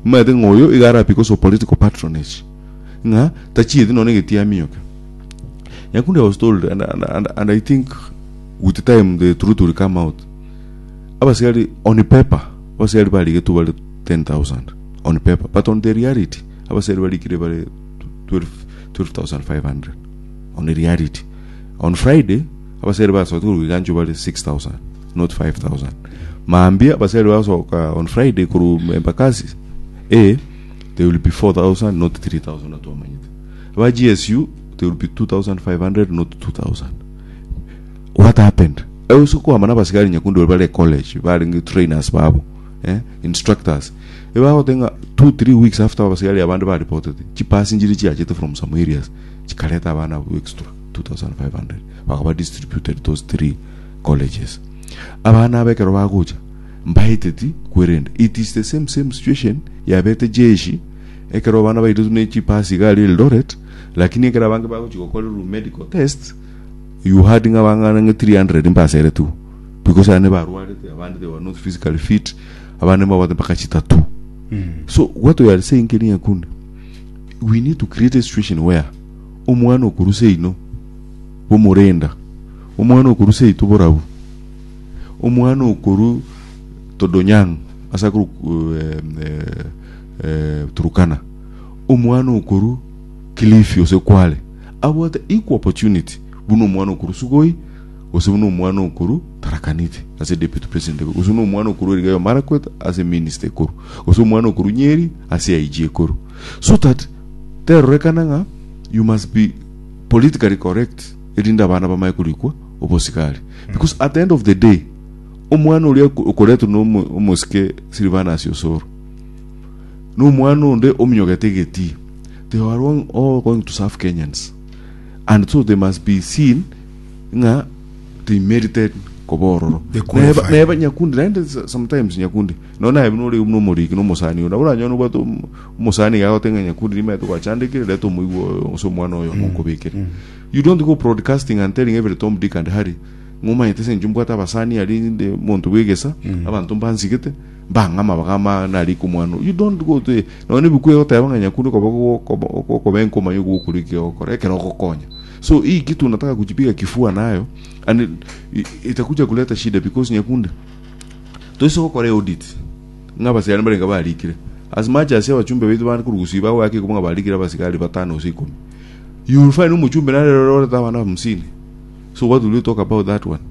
made ngoyo igara because of political patronage nga tachi no negetia miyoka Nyakundi was told and I think with the time the truth will come out abasali on the paper abasali bali get to 10,000 on paper but on the reality abasali bali kire bali 12,500 on the reality on Friday abasali baso to ganjo bali 6,000 not 5,000 maambia abasali baso on Friday kuru mpakazi there will be 4,000 not 3,000 at omanyita ba GSU there will be 2,500 not 2,000 what happened also ko amana basigari Nyakundi bale college bale trainers babo instructors about 2-3 weeks after basigari abantu ba reported chipasi njiri chiachete from some areas chikaleta abana extra 2,500 bakaba distributed those 3 colleges abana bekero baguja mbaiteti kwerenda it is the same situation ya bete jeshi ekero bana baitu ne chipasi gali Eldoret lakini ekero bange baguchikokole medical test you had ngabanga 300 impasere tu because ane barwale they were not physically fit abane mabade bakachita tu so what we are saying kini Nyakundi we need to create a situation where omwana okuruse ino bomurenda omwana okuruse ituborabu omwana okuru todonyang asakuru Turukana omwana okuru Kilifi osekwale about equal opportunity buno mwana okuru Sugoi osebuno mwana okuru Tarakaniti as a deputy president osebuno mwana okuru Elgeyo Marakwet as a minister kuru osebuno mwana okuru Nyeri as a IG kuru so that they rekananga you must be politically correct edinda bana ba maikulikwa obosikali because at the end of the day omwana uli okoleto no moske Silvanus Osoro no mwana onde omnyogategeti they are all going to serve Kenyans and so they must be seen nga they merited kobororo never Nyakundi and sometimes Nyakundi nona ebinole no moriki no mosani ona uranya no bato mosani ga otenga Nyakundi limeto kwa chandike leto muigo so mwana oyo mukobekere you don't go broadcasting and telling every Tom, Dick and Harry ngoma yetese njumbwata basani ali de montu wegesa abantu mbanzigete bangama bagama nali kumwano you don't go to none bikuye otayabanga Nyakundi ko benko mayugo kulike okoreke no kokonya so hii kitu unataka kujipiga kifua nayo and itakuja kuleta shida because Nyakundi toiso ko audit ngaba se yanbale ngaba alikire as much as abachumbe betu bana kurugusiba wake kubanga balikira basikali batano usiku you will find umuchumbe na lero tabana msini. So what will you talk about that one?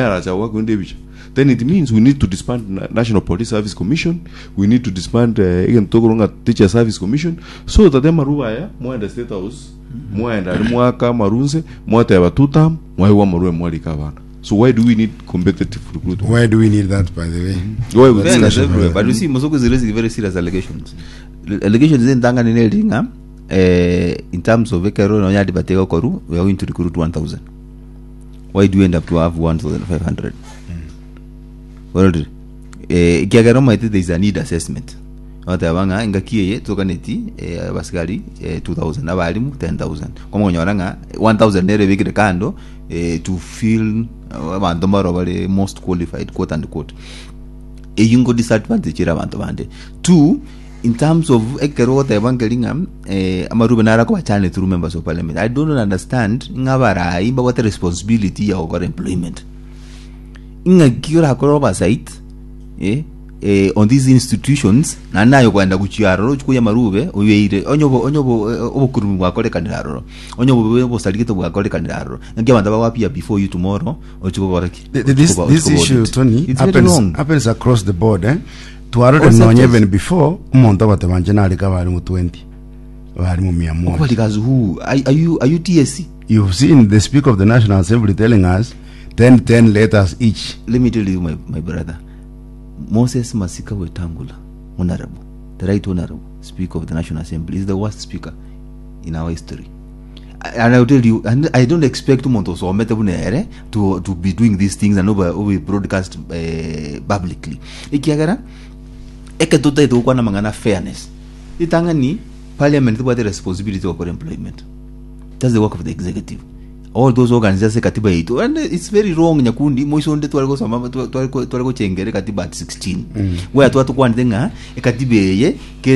Then it means we need to disband National Police Service Commission. We need to disband Teacher Service Commission so that them are more the State House, more and Mwaka Marunze, more have 2 term, why one more Mwali. So why do we need competitive recruitment? Why do we need that, by the way? But you see, Mosoko is raising very serious allegations. Allegations in Tangan in terms of Ekero no Yadi Batego Koru, we are going to recruit 1,000. Why do you end up to have 1,500? Well, there is a need assessment. Watawanga ingakie tokaneti basikali 2,000 abalimu 10,000. Komo nyoranga 1,000 nere bigire kando to fill abantu bari most qualified quote and quote. Yingo disadvantage era abantu bande. 2 in terms of ekero tabangelinga amaruba nara ko achane through members of parliament. I don't understand ngabara imba what responsibility ya over employment. Inga kira ko oversight on these institutions na nayo kwenda kuchiaro kuya marube oyeire onyobo obukuru bwakole kandiraro onyobo bosaligito bwakole kandiraro ngiye abantu bawapia before you tomorrow ochikoboraki this issue Tony happens across the board to already know even before umuntu batabanje nalika bali mu 20 bali mu 100 because who are you TSC? You've seen the Speaker of the National Assembly telling us 10 letters each. Let me tell you my brother, Moses Masika Wetangula, Honorable, the right Honorable Speaker of the National Assembly, is the worst speaker in our history. And I will tell you, and I don't expect to be doing these things and over broadcast publicly. Ikiagara ekatoto ito kwa na mangana fairness. Itangani parliament the responsibility of employment. That's the work of the executive. All those organizations katiba ito, and it's very wrong Nyakundi moisonde twalgo sama twalgo chengere katiba at 16 where twatu kwa ndenga katiba ye